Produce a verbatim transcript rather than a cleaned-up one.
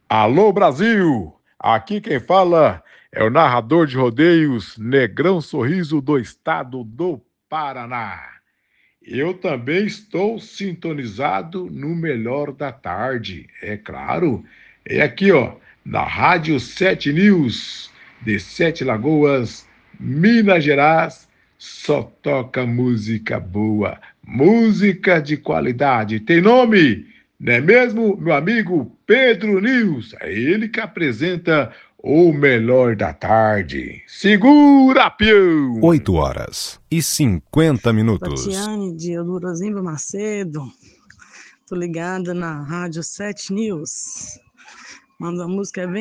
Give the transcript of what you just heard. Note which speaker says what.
Speaker 1: Alô Brasil! Aqui quem fala é o narrador de rodeios Negrão Sorriso do estado do Paraná. Eu também estou sintonizado no melhor da tarde, é claro. É aqui, ó, na Rádio Sete News, de Sete Lagoas, Minas Gerais. Só toca música boa, música de qualidade. Tem nome, não é mesmo, meu amigo Pedro News? É ele que apresenta o melhor da tarde. Segura, peão!
Speaker 2: oito horas e cinquenta minutos.
Speaker 3: Tatiane de Elurozimba Macedo. Tô ligada na Rádio Sete News. Manda a música, é bem